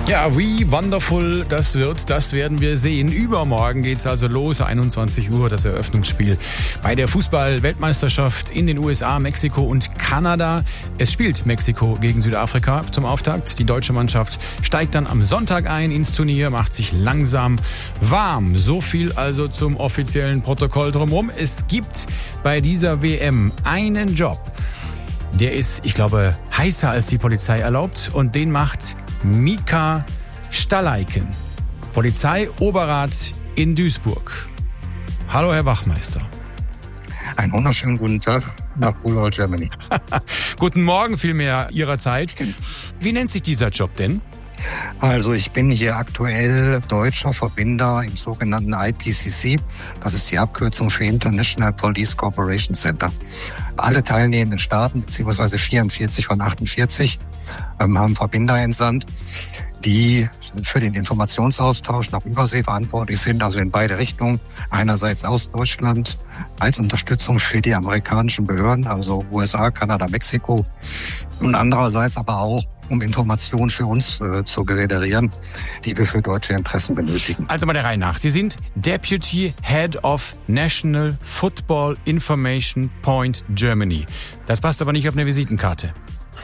Ja, wie wonderful das wird, das werden wir sehen. Übermorgen geht's also los, 21 Uhr, das Eröffnungsspiel bei der Fußball-Weltmeisterschaft in den USA, Mexiko und Kanada. Es spielt Mexiko gegen Südafrika zum Auftakt. Die deutsche Mannschaft steigt dann am Sonntag ein ins Turnier, macht sich langsam warm. So viel also zum offiziellen Protokoll drumherum. Es gibt bei dieser WM einen Job, der ist, ich glaube, heißer als die Polizei erlaubt, und den macht Mika Stahleiken, Polizeioberrat in Duisburg. Hallo, Herr Wachmeister. Einen wunderschönen guten Tag nach Good Old Germany. Guten Morgen vielmehr Ihrer Zeit. Wie nennt sich dieser Job denn? Also ich bin hier aktuell deutscher Verbinder im sogenannten IPCC. Das ist die Abkürzung für International Police Cooperation Center. Alle teilnehmenden Staaten, beziehungsweise 44 von 48, haben Verbinder entsandt, die für den Informationsaustausch nach Übersee verantwortlich sind, also in beide Richtungen. Einerseits aus Deutschland als Unterstützung für die amerikanischen Behörden, also USA, Kanada, Mexiko, und andererseits aber auch, um Informationen für uns zu generieren, die wir für deutsche Interessen benötigen. Also mal der Reihe nach. Sie sind Deputy Head of National Football Information Point Germany. Das passt aber nicht auf eine Visitenkarte.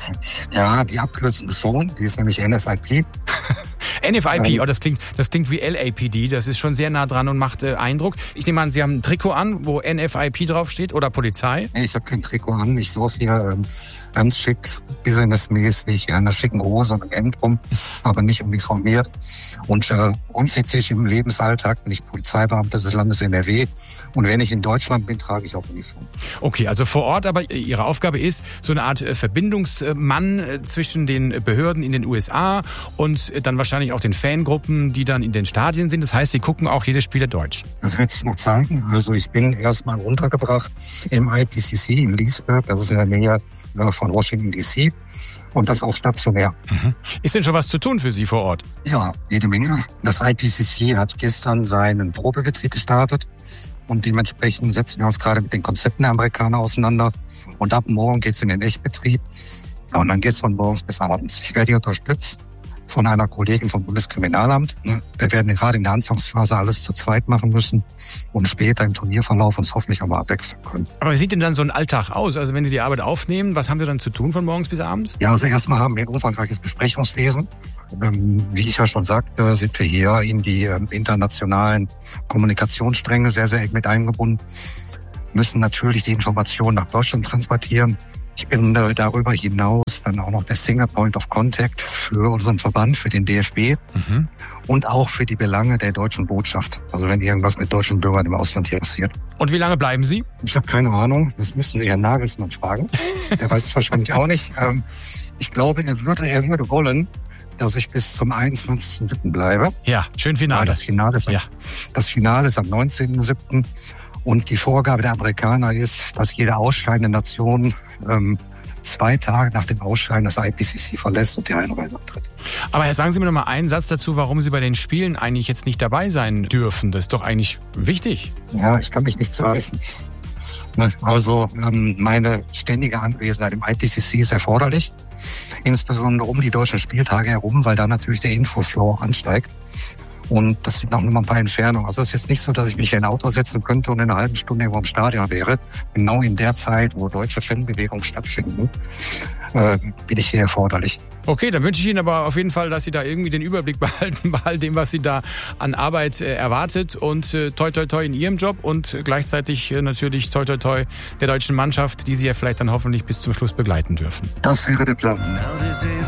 Ja, die Abkürzung ist so, die ist nämlich NFIP. NFIP, das klingt wie LAPD, das ist schon sehr nah dran und macht Eindruck. Ich nehme an, Sie haben ein Trikot an, wo NFIP draufsteht, oder Polizei? Nee, ich habe kein Trikot an, ich laufe hier ganz schick, businessmäßig, in einer schicken Hose und einem Hemd rum, aber nicht uniformiert. Und grundsätzlich im Lebensalltag bin ich Polizeibeamter des Landes NRW, und wenn ich in Deutschland bin, trage ich auch Uniform. Okay, also vor Ort, aber Ihre Aufgabe ist so eine Art Verbindungsmann zwischen den Behörden in den USA und dann wahrscheinlich auch den Fangruppen, die dann in den Stadien sind. Das heißt, Sie gucken auch jedes Spiel der Deutschen. Das wird sich noch zeigen. Also ich bin erstmal untergebracht im IPCC in Leesburg. Das ist in der Nähe von Washington DC. Und das auch stationär. Mhm. Ist denn schon was zu tun für Sie vor Ort? Ja, jede Menge. Das IPCC hat gestern seinen Probebetrieb gestartet. Und dementsprechend setzen wir uns gerade mit den Konzepten der Amerikaner auseinander. Und ab morgen geht's in den Echtbetrieb. Und dann geht's von morgens bis abends. Ich werde hier unterstützt von einer Kollegin vom Bundeskriminalamt. Wir werden gerade in der Anfangsphase alles zu zweit machen müssen und später im Turnierverlauf uns hoffentlich auch mal abwechseln können. Aber wie sieht denn dann so ein Alltag aus? Also wenn Sie die Arbeit aufnehmen, was haben Sie dann zu tun von morgens bis abends? Ja, also erstmal haben wir ein umfangreiches Besprechungswesen. Wie ich ja schon sagte, sind wir hier in die internationalen Kommunikationsstränge sehr, sehr eng mit eingebunden. Müssen natürlich die Informationen nach Deutschland transportieren. Ich bin darüber hinaus dann auch noch der Single Point of Contact für unseren Verband, für den DFB und auch für die Belange der deutschen Botschaft. Also wenn irgendwas mit deutschen Bürgern im Ausland hier passiert. Und wie lange bleiben Sie? Ich habe keine Ahnung. Das müssten Sie Herrn Nagelsmann fragen. Der weiß es wahrscheinlich auch nicht. Ich glaube, er würde wollen, dass ich bis zum 21.07. bleibe. Ja, schön Finale. Das Finale ist am 19.07. Und die Vorgabe der Amerikaner ist, dass jede ausscheidende Nation 2 Tage nach dem Ausscheiden das IPCC verlässt und die Einreise antritt. Aber Herr, sagen Sie mir noch mal einen Satz dazu, warum Sie bei den Spielen eigentlich jetzt nicht dabei sein dürfen. Das ist doch eigentlich wichtig. Ja, ich kann mich nicht zerreißen. Also meine ständige Anwesenheit im IPCC ist erforderlich, insbesondere um die deutschen Spieltage herum, weil da natürlich der Infoflow ansteigt. Und das sind auch nur mal ein paar Entfernungen. Also es ist jetzt nicht so, dass ich mich in ein Auto setzen könnte und in einer halben Stunde irgendwo im Stadion wäre. Genau in der Zeit, wo deutsche Fanbewegungen stattfinden, bin ich hier erforderlich. Okay, dann wünsche ich Ihnen aber auf jeden Fall, dass Sie da irgendwie den Überblick behalten bei all dem, was Sie da an Arbeit erwartet. Und toi toi toi in Ihrem Job und gleichzeitig natürlich toi toi toi der deutschen Mannschaft, die Sie ja vielleicht dann hoffentlich bis zum Schluss begleiten dürfen. Das wäre der Plan.